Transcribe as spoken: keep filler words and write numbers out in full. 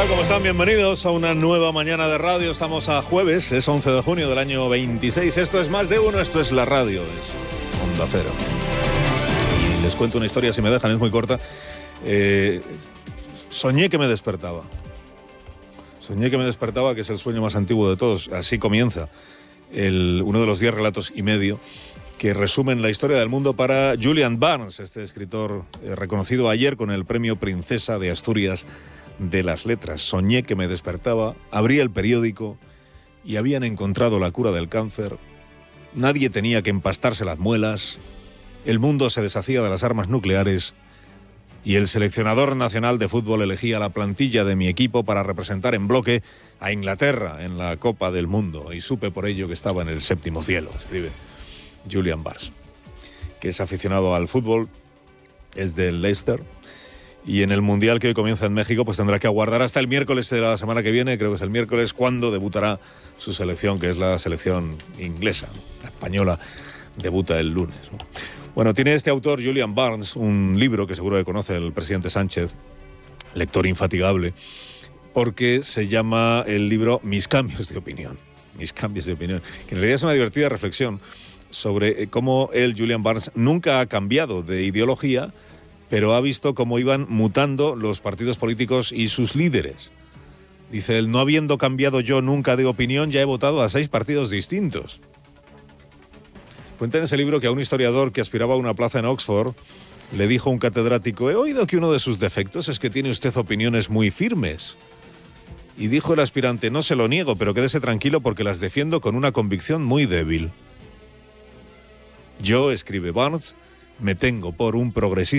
tal? ¿Cómo están? Bienvenidos a una nueva mañana de radio. Estamos a jueves, es once de junio del año veintiséis. Esto es Más de Uno, esto es la radio, es Onda Cero. Y les cuento una historia, si me dejan, es muy corta. Eh, soñé que me despertaba. Soñé que me despertaba, que es el sueño más antiguo de todos. Así comienza el, uno de los diez relatos y medio que resumen la historia del mundo para Julian Barnes, este escritor eh, reconocido ayer con el premio Princesa de Asturias de las Letras. Soñé que me despertaba, abrí el periódico y habían encontrado la cura del cáncer. Nadie tenía que empastarse las muelas, el mundo se deshacía de las armas nucleares y el seleccionador nacional de fútbol elegía la plantilla de mi equipo para representar en bloque a Inglaterra en la Copa del Mundo. Y supe por ello que estaba en el séptimo cielo, escribe Julian Barnes, que es aficionado al fútbol, es del Leicester, y en el Mundial que hoy comienza en México pues tendrá que aguardar hasta el miércoles de la semana que viene, creo que es el miércoles, cuando debutará su selección, que es la selección inglesa. La española debuta el lunes, ¿no? Bueno, tiene este autor, Julian Barnes, un libro que seguro que conoce el presidente Sánchez, lector infatigable, porque se llama el libro Mis cambios de opinión. Mis cambios de opinión, que en realidad es una divertida reflexión sobre cómo él, Julian Barnes, nunca ha cambiado de ideología, pero ha visto cómo iban mutando los partidos políticos y sus líderes. Dice él, no habiendo cambiado yo nunca de opinión, ya he votado a seis partidos distintos. Cuenta en ese libro que a un historiador que aspiraba a una plaza en Oxford le dijo un catedrático, he oído que uno de sus defectos es que tiene usted opiniones muy firmes. Y dijo el aspirante, no se lo niego, pero quédese tranquilo porque las defiendo con una convicción muy débil. Yo, escribe Barnes, me tengo por un progresista